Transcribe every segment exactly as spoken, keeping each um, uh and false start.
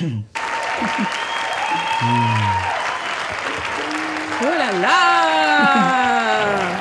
Oh là là!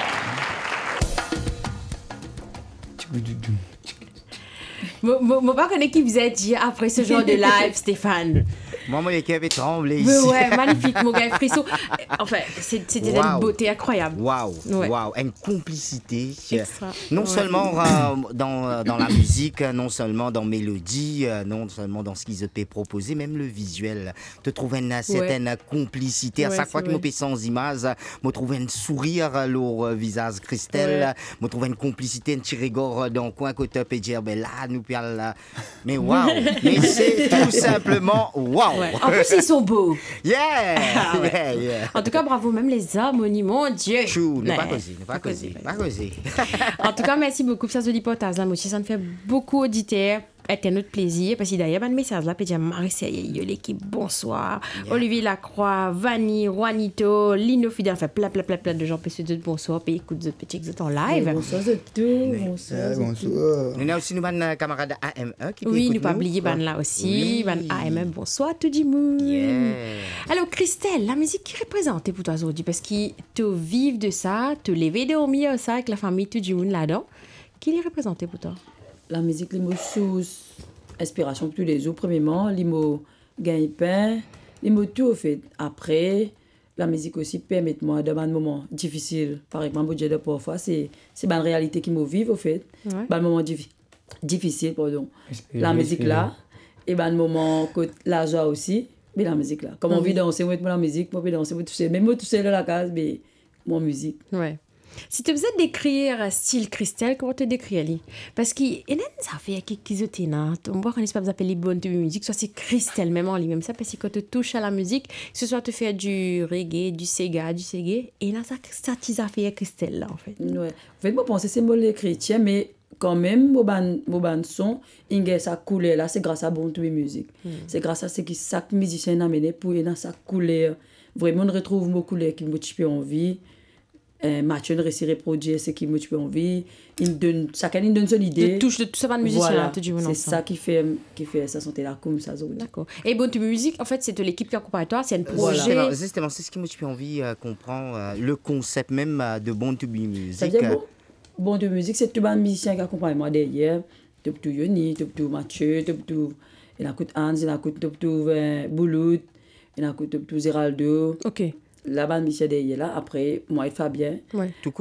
Moi, pas connais qui vous a dit après ce genre de live, Stéphane. Moi, mon équipe est tremblée ici. Mais ouais, magnifique, mon gars, frisson. Enfin, c'était wow. Une beauté incroyable. Waouh, ouais. Waouh, une complicité. Extra. Non ouais. seulement euh, dans, dans la musique, non seulement dans mélodie, non seulement dans ce qu'ils ont proposé, même le visuel. Tu trouves une certaine ouais. complicité. À ouais, chaque fois que je me sans image, je trouve un sourire sur le visage Christelle. Je ouais. trouve une complicité, un petit regard dans le coin que tu peux dire, ben là, nous parlons. Mais waouh, mais c'est tout simplement waouh. Ouais. En plus, ils sont beaux. Yeah! Ah ouais. yeah, yeah. En tout cas, bravo, même les harmonies, mon Dieu. Chou, ne pas causer, ne pas causer, pas causer. En tout cas, merci beaucoup pour ce reportage là. Moi aussi, ça me fait beaucoup auditeurs. C'était notre plaisir parce que d'ailleurs, un message là, peut dire Marie-Célie, l'équipe, bonsoir. Yeah. Olivier Lacroix, Vanny, Juanito, Lino Fidel, enfin plein, plein, plein, plein de gens qui se disent bonsoir, puis écoute de petits exits en live. Oui, bonsoir de tout, bonsoir. bonsoir. Nous avons aussi nos camarades A M E qui oui, nous pas oublier ban là aussi, ban A M E, bonsoir tout le monde. Yeah. Alors Christelle, la musique qui représente pour toi aujourd'hui, parce que tu vives de ça, tu lever dormir ça avec la famille, tout le monde là-dedans, qui les représente pour toi? La musique, l'imo sous inspiration pour tous les jours. Premièrement, l'imo gagne-pain, l'imo tout au fait. Après, la musique aussi permet-moi dans un moment difficile. Par exemple, budget de parfois, c'est c'est une réalité qui me vive au fait. Ouais. Un moment diffi- difficile, pardon. Espérez, la musique espérez. Là, et un moment que la joie aussi, mais la musique là. Comme on vit danser, moi la musique, moi je danser, moi tout seul. Même moi tout seul dans la case, mais moi musique. Ouais. Si tu faisais décrire style Christelle, comment tu décrirais? Parce qu'il y a des affaires qui sont étonnantes. On voit qu'on n'est pas appelé les bonnes de musique, soit c'est Christelle même en lui-même. Ça, parce que quand tu touches à la musique, que ce soit tu fais du reggae, du sega, du segé, et là, ça, ça t'y a fait Christelle là, en fait. Ouais. En fait, moi, je pense que c'est moi les chrétiens, mais quand même, mon ban, mon ban son, il y a sa couleur là, c'est grâce à bon de musique. Mm. C'est grâce à ce que chaque musicien a amené pour y sa couleur. Vraiment, on retrouve mon couleur qui me motive envie. Euh, Mathieu ne réussit à reproduire ce qui me motive envie. Il donne, chacun il donne son idée. Tu touches de tout ça, pas de musicien. Voilà. Là, c'est ça qui fait, qui fait ça santé là comme ça. D'accord. Et bon, tu musique, en fait, c'est de l'équipe qui accompagne toi, c'est un projet. Justement, justement, c'est ce qui me motive envie euh, comprendre euh, le concept même euh, de Born to Be Music. C'est-à-dire, bon, bon de musique, c'est tout le musicien qui accompagne moi derrière. Tout tout Yoni, tout tout Mathieu, tout tout il a coûté Hans, il a coûté tout tout Boulout, il a coûté tout tout Zeraldo. OK. La bande musicien derrière là, après moi et Fabien. Ouais. Tout